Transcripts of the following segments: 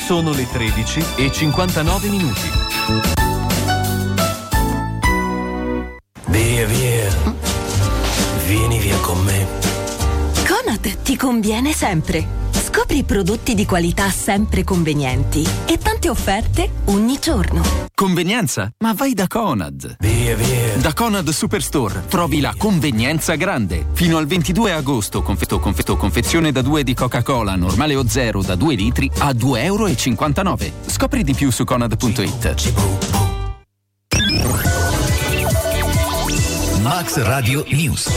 Sono le 13:59. Via, vieni via con me. Conad ti conviene sempre. Scopri prodotti di qualità sempre convenienti e tante offerte ogni giorno. Convenienza? Ma vai da Conad. Via. Da Conad Superstore trovi la convenienza grande. Fino al 22 agosto confezione da 2 di Coca-Cola normale o zero da 2 litri a €2,59. Scopri di più su conad.it. Max Radio News.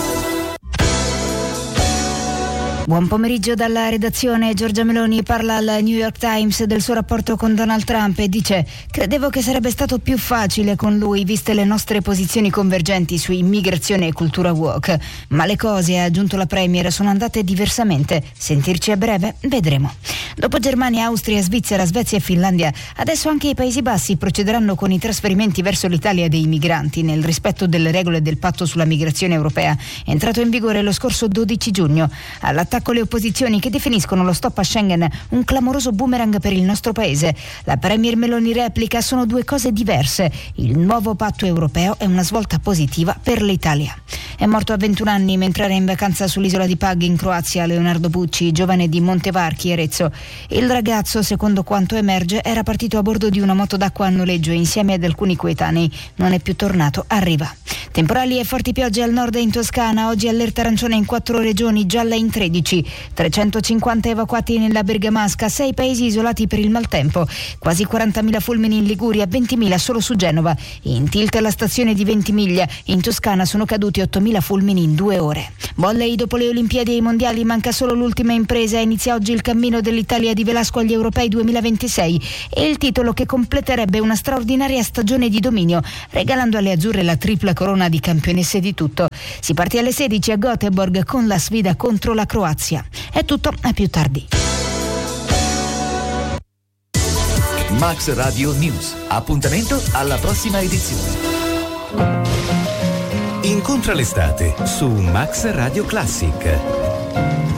Buon pomeriggio dalla redazione. Giorgia Meloni parla al New York Times del suo rapporto con Donald Trump e dice: credevo che sarebbe stato più facile con lui viste le nostre posizioni convergenti su immigrazione e cultura woke, ma le cose, ha aggiunto la Premier, sono andate diversamente. Sentirci a breve? Vedremo. Dopo Germania, Austria, Svizzera, Svezia e Finlandia, adesso anche i Paesi Bassi procederanno con i trasferimenti verso l'Italia dei migranti nel rispetto delle regole del patto sulla migrazione europea, entrato in vigore lo scorso 12 giugno. All'attacco le opposizioni che definiscono lo stop a Schengen un clamoroso boomerang per il nostro paese. La Premier Meloni replica: sono due cose diverse. Il nuovo patto europeo è una svolta positiva per l'Italia. È morto a 21 anni mentre era in vacanza sull'isola di Pag in Croazia Leonardo Pucci, giovane di Montevarchi, Arezzo. Il ragazzo, secondo quanto emerge, era partito a bordo di una moto d'acqua a noleggio insieme ad alcuni coetanei. Non è più tornato a riva. Temporali e forti piogge al nord e in Toscana. Oggi allerta arancione in 4 regioni, gialla in 13. 350 evacuati nella Bergamasca, 6 paesi isolati per il maltempo. Quasi 40.000 fulmini in Liguria, 20.000 solo su Genova. In tilt la stazione di Ventimiglia. In Toscana sono caduti 8.000 fulmini in 2 ore. Volley: dopo le Olimpiadi e i Mondiali manca solo l'ultima impresa. Inizia oggi il cammino dell'Italia di Velasco agli Europei 2026 e il titolo che completerebbe una straordinaria stagione di dominio, regalando alle azzurre la tripla corona di campionesse di tutto. Si parte alle 16 a Göteborg con la sfida contro la Croazia. È tutto, a più tardi. Max Radio News. Appuntamento alla prossima edizione. Incontra l'estate su Max Radio Classic.